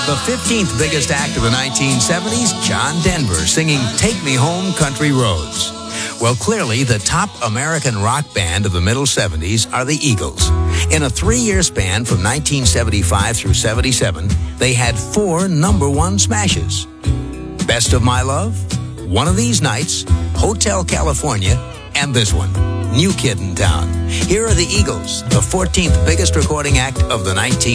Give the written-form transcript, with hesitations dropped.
The 15th biggest act of the 1970s, John Denver singing Take Me Home Country Roads. Well, clearly, the top American rock band of the middle 70s are the Eagles. In a 3-year span from 1975 through 77, they had 4 number 1 smashes. Best of My Love, One of These Nights, Hotel California, and this one, New Kid in Town. Here are the Eagles, the 14th biggest recording act of the